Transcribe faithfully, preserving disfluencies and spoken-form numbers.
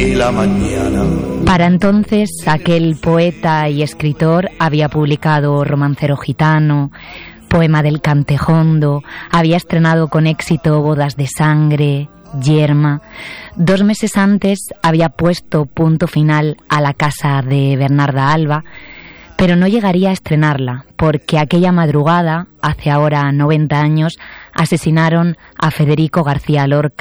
Y la mañana. Para entonces, aquel poeta y escritor había publicado Romancero gitano, Poema del Cantejondo, había estrenado con éxito Bodas de sangre, Yerma. Dos meses antes había puesto punto final a La casa de Bernarda Alba, pero no llegaría a estrenarla, porque aquella madrugada, hace ahora noventa años, asesinaron a Federico García Lorca